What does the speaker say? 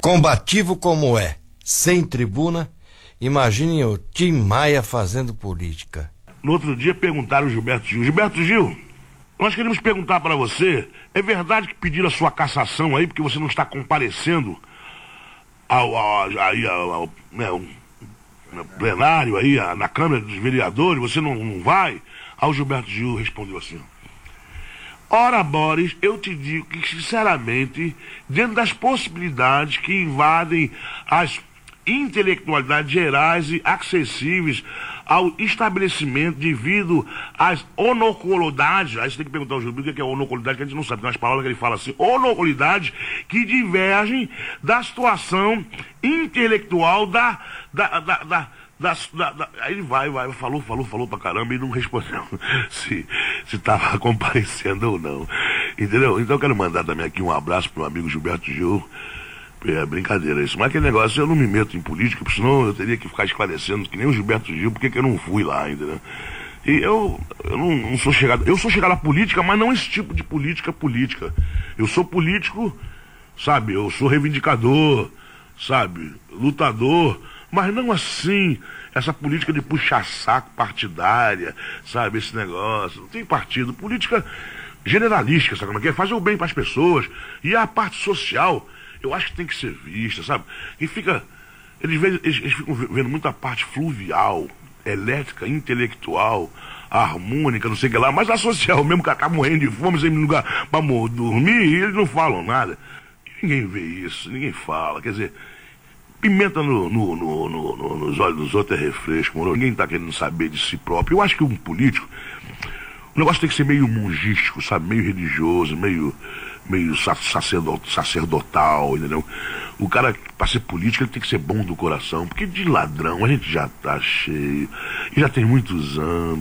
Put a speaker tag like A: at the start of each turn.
A: Combativo como é, sem tribuna, imaginem o Tim Maia fazendo política.
B: No outro dia perguntaram ao Gilberto Gil: Gilberto Gil, nós queremos perguntar para você, é verdade que pediram a sua cassação aí porque você não está comparecendo ao plenário aí, na Câmara dos Vereadores, você não vai? Aí o Gilberto Gil respondeu assim: ora, Boris, eu te digo que, sinceramente, dentro das possibilidades que invadem as intelectualidades gerais e acessíveis ao estabelecimento devido às onocolidades, aí você tem que perguntar ao Gilberto o que é onocolidade, que a gente não sabe, tem umas palavras que ele fala assim, onocolidades que divergem da situação intelectual aí ele falou pra caramba e não respondeu se tava comparecendo ou não, entendeu? Então eu quero mandar também aqui um abraço pro meu amigo Gilberto Gil. É brincadeira isso, mas aquele negócio eu não me meto em política, porque senão eu teria que ficar esclarecendo que nem o Gilberto Gil, porque que eu não fui lá ainda, né? E eu não sou chegado, eu sou chegado à política, mas não esse tipo de política. Eu sou político, sabe, eu sou reivindicador, sabe, lutador, mas não assim, essa política de puxar saco partidária, sabe, esse negócio, não tem partido, política generalística, sabe como é que é? Fazer o bem para as pessoas, e a parte social, eu acho que tem que ser vista, sabe, eles ficam vendo muita parte fluvial, elétrica, intelectual, harmônica, não sei o que lá, mas a social mesmo, que tá morrendo de fome, sem lugar pra dormir, e eles não falam nada, ninguém vê isso, ninguém fala, quer dizer, pimenta nos olhos dos outros é refresco, ninguém tá querendo saber de si próprio. Eu acho que um político, o negócio tem que ser meio mungístico, sabe, meio religioso, meio sacerdotal, entendeu? O cara, para ser político, ele tem que ser bom do coração, porque de ladrão a gente já tá cheio, e já tem muitos anos.